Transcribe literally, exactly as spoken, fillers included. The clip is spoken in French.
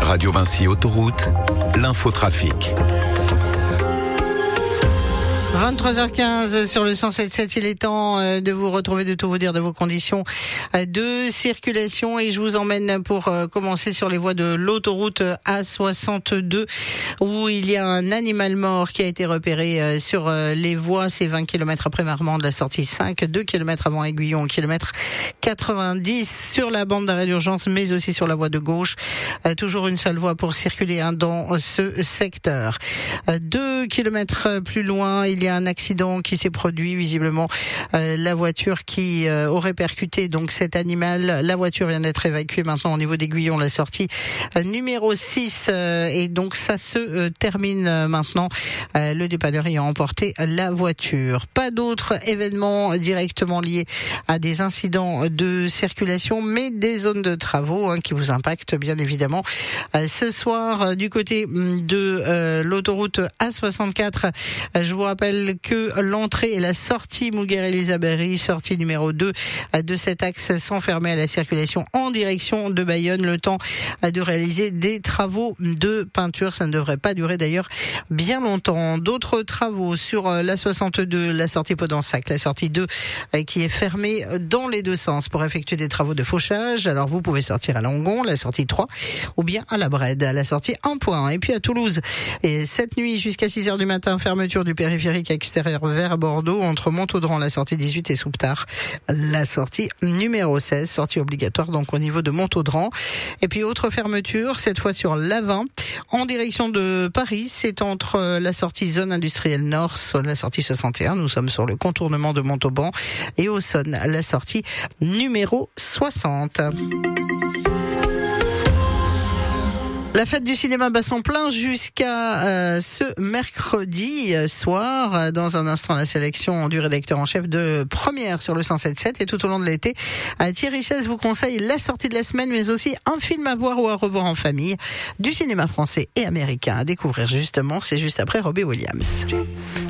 Radio Vinci Autoroute, l'infotrafic. vingt-trois heures quinze sur le cent sept virgule sept, il est temps de vous retrouver, de tout vous dire de vos conditions de circulation, et je vous emmène pour commencer sur les voies de l'autoroute A soixante-deux où il y a un animal mort qui a été repéré sur les voies. C'est vingt kilomètres après Marmande, la sortie cinq, deux kilomètres avant Aiguillon, au kilomètre quatre-vingt-dix sur la bande d'arrêt d'urgence, mais aussi sur la voie de gauche. Toujours une seule voie pour circuler hein, dans ce secteur. Deux kilomètres plus loin, il y a un accident qui s'est produit. Visiblement, euh, la voiture qui euh, aurait percuté donc cet animal, la voiture vient d'être évacuée maintenant au niveau d'Aiguillon, la sortie euh, numéro six, euh, et donc ça se euh, termine euh, maintenant. Euh, le dépanneur ayant emporté la voiture. Pas d'autres événements directement liés à des incidents de circulation, mais des zones de travaux hein, qui vous impactent bien évidemment. Euh, ce soir, euh, du côté de euh, l'autoroute A soixante-quatre, euh, je vous rappelle que l'entrée et la sortie Mouguer-Elisabéry, sortie numéro deux de cet axe, sont fermées à la circulation en direction de Bayonne, le temps de réaliser des travaux de peinture. Ça ne devrait pas durer d'ailleurs bien longtemps. D'autres travaux sur la soixante-deux, la sortie Podensac, la sortie deux qui est fermée dans les deux sens pour effectuer des travaux de fauchage. Alors vous pouvez sortir à Langon, la sortie trois, ou bien à la Brède, à la sortie un point. Et puis à Toulouse, et cette nuit jusqu'à six heures du matin, fermeture du périphérique extérieur vers Bordeaux, entre Montaudran, la sortie dix-huit, et Souptard, la sortie numéro seize, sortie obligatoire donc au niveau de Montaudran. Et puis autre fermeture, cette fois sur l'A vingt, en direction de Paris, c'est entre la sortie zone industrielle nord, la sortie soixante et un, nous sommes sur le contournement de Montauban, et Auxonne, la sortie numéro soixante. La fête du cinéma bat son plein jusqu'à euh, ce mercredi soir. Dans un instant, la sélection du rédacteur en chef de Première sur le cent sept virgule sept, et tout au long de l'été, euh, Thierry Chaise vous conseille la sortie de la semaine, mais aussi un film à voir ou à revoir en famille, du cinéma français et américain à découvrir justement. C'est juste après Robbie Williams.